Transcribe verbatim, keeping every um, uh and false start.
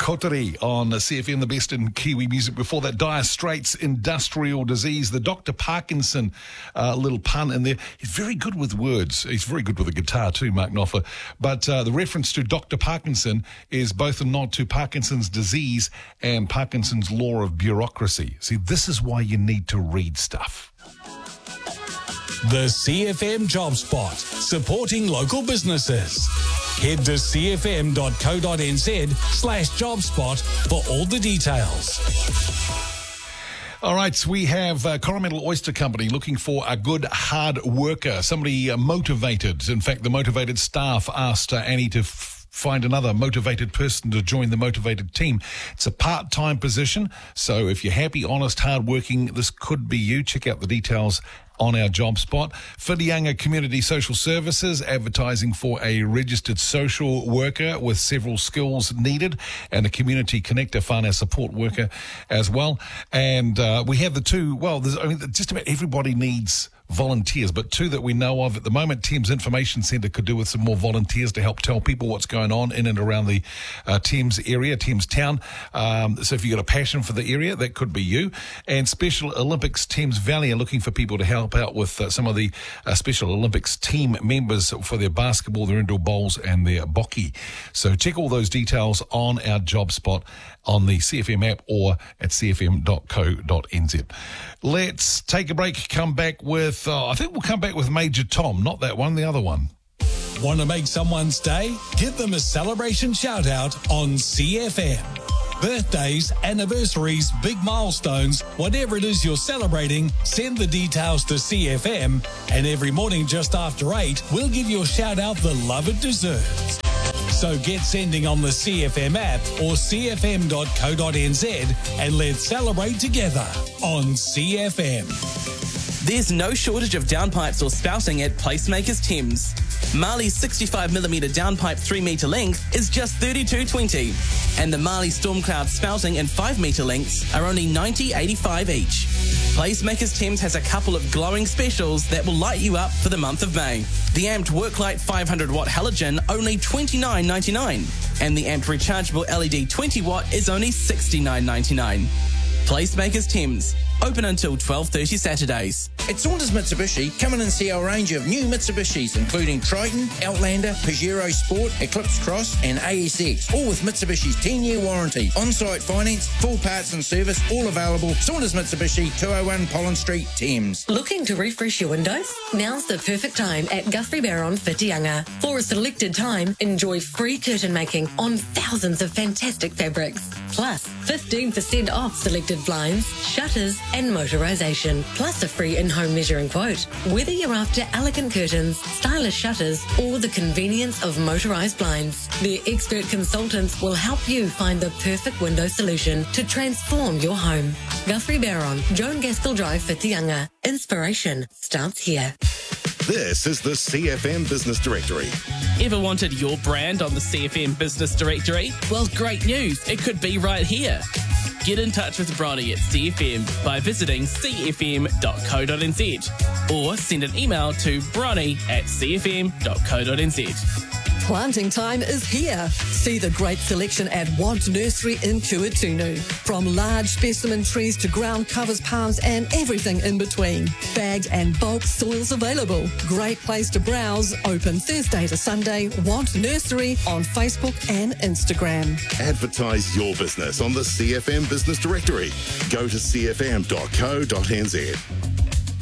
Kotori on C F M, the best in Kiwi music. Before that, Dire Straits, Industrial Disease. The Doctor Parkinson uh, little pun in there. He's very good with words. He's very good with the guitar too, Mark Knopfler. But uh, the reference to Doctor Parkinson is both a nod to Parkinson's disease and Parkinson's law of bureaucracy. See, this is why you need to read stuff. The C F M Job Spot, supporting local businesses. Head to cfm.co.nz slash jobspot for all the details. All right, so we have uh, Coromandel Oyster Company looking for a good hard worker, somebody uh, motivated. In fact, the motivated staff asked uh, Annie to f- find another motivated person to join the motivated team. It's a part-time position, so if you're happy, honest, hard-working, this could be you. Check out the details on our job spot. Whitianga Community Social Services advertising for a registered social worker with several skills needed, and a community connector whānau support worker as well. And uh, we have the two, well, there's, I mean, just about everybody needs volunteers, but two that we know of at the moment. Thames Information Centre could do with some more volunteers to help tell people what's going on in and around the uh, Thames area, Thames town. Um, so if you've got a passion for the area, that could be you. And Special Olympics Thames Valley are looking for people to help out with uh, some of the uh, Special Olympics team members for their basketball, their indoor bowls and their bocky. So check all those details on our job spot on the C F M app or at c f m dot co dot n z. Let's take a break, come back with, uh, I think we'll come back with Major Tom, not that one, the other one. Want to make someone's day? Give them a celebration shout out on C F M. Birthdays, anniversaries, big milestones, whatever it is you're celebrating, send the details to C F M, and every morning just after eight, we'll give your shout out the love it deserves. So get sending on the C F M app or c f m dot co dot n z and let's celebrate together on C F M. There's no shortage of downpipes or spouting at Placemakers Thames. Marley's sixty-five millimetre downpipe three metre length is just thirty-two twenty, and the Marley Stormcloud spouting in five metre lengths are only ninety eighty-five each. Placemakers Thames has a couple of glowing specials that will light you up for the month of May. The Amped Worklight five hundred watt halogen, only twenty-nine ninety-nine, and the Amped Rechargeable L E D twenty watt is only sixty-nine ninety-nine. Placemakers Thames, open until twelve thirty Saturdays. At Saunders Mitsubishi, come in and see our range of new Mitsubishis, including Triton, Outlander, Pajero Sport, Eclipse Cross and A S X, all with Mitsubishi's ten-year warranty. On-site finance, full parts and service, all available. Saunders Mitsubishi, two oh one Pollen Street, Thames. Looking to refresh your windows? Now's the perfect time at Guthrie Barron Whitianga. For a selected time, enjoy free curtain making on thousands of fantastic fabrics. Plus, fifteen percent off selected blinds, shutters and motorisation. Plus a free in-home measuring quote. Whether you're after elegant curtains, stylish shutters or the convenience of motorised blinds, their expert consultants will help you find the perfect window solution to transform your home. Guthrie Barron, Joan Gaskell Drive, Whitianga. Inspiration starts here. This is the C F M Business Directory. Ever wanted your brand on the C F M Business Directory? Well, great news. It could be right here. Get in touch with Bronny at C F M by visiting c f m dot co dot n z or send an email to bronny at c f m dot co dot n z. Planting time is here. See the great selection at Want Nursery in Kuatunu. From large specimen trees to ground covers, palms and everything in between. Bagged and bulk soils available. Great place to browse. Open Thursday to Sunday. Want Nursery on Facebook and Instagram. Advertise your business on the C F M Business Directory. Go to c f m dot co dot n z.